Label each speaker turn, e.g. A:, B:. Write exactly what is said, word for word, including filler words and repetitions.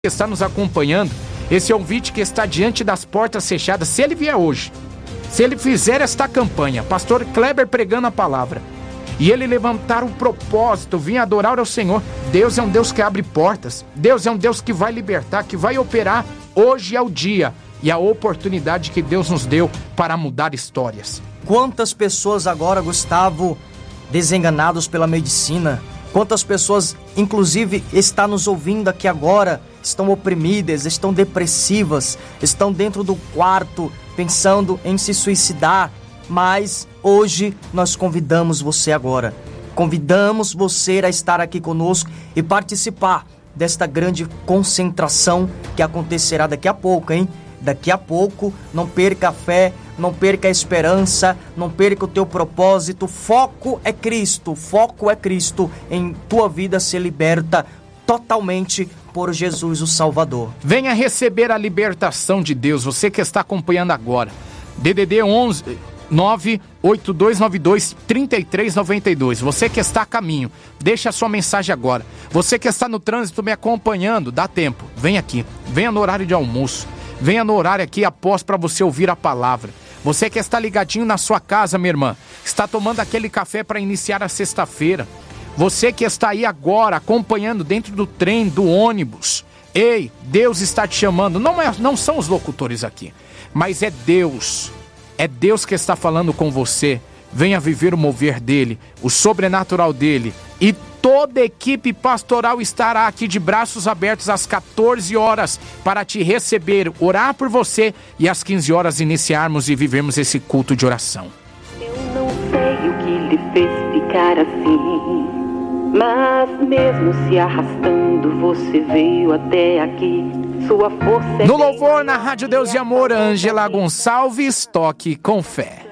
A: que está nos acompanhando, esse ouvinte que está diante das portas fechadas, se ele vier hoje, se ele fizer esta campanha, pastor Kleber pregando a palavra, e ele levantar o propósito, vir adorar ao Senhor, Deus é um Deus que abre portas, Deus é um Deus que vai libertar, que vai operar. Hoje é o dia e a oportunidade que Deus nos deu para mudar histórias.
B: Quantas pessoas agora, Gustavo, desenganados pela medicina, quantas pessoas, inclusive, estão nos ouvindo aqui agora, estão oprimidas, estão depressivas, estão dentro do quarto pensando em se suicidar. Mas hoje nós convidamos você agora, convidamos você a estar aqui conosco e participar desta grande concentração que acontecerá daqui a pouco, hein? Daqui a pouco, não perca a fé, não perca a esperança, não perca o teu propósito. Foco é Cristo, foco é Cristo em tua vida ser liberta totalmente por Jesus o Salvador.
A: Venha receber a libertação de Deus, você que está acompanhando agora. D D D onze nove oito dois nove dois três três nove dois. Você que está a caminho, deixa a sua mensagem agora. Você que está no trânsito me acompanhando, dá tempo, vem aqui, venha no horário de almoço, venha no horário aqui após para você ouvir a palavra. Você que está ligadinho na sua casa, minha irmã, está tomando aquele café para iniciar a sexta-feira. Você que está aí agora acompanhando dentro do trem, do ônibus. Ei, Deus está te chamando. Não, é, não são os locutores aqui, mas é Deus. É Deus que está falando com você. Venha viver o mover dele, o sobrenatural dele. E toda a equipe pastoral estará aqui de braços abertos às quatorze horas para te receber, orar por você e às quinze horas iniciarmos e vivermos esse culto de oração.
C: Eu não sei o que lhe fez ficar assim, mas mesmo se arrastando você veio até aqui. Sua força é
A: no louvor na Rádio Deus e Amor, Ângela Gonçalves, toque com fé.